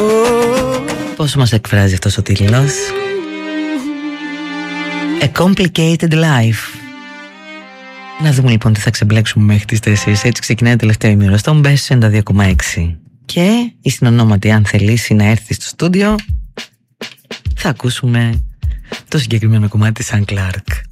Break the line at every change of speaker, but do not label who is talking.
Πόσο μας εκφράζει αυτός ο τίτλος? A Complicated Life. Να δούμε λοιπόν τι θα ξεμπλέξουμε μέχρι τις 4. Έτσι ξεκινάει το τελευταίο ημίρο στον Best 92,6. Και η συνονόματη, αν θελήσει να έρθει στο στούντιο, θα ακούσουμε το συγκεκριμένο κομμάτι της Ann Clark.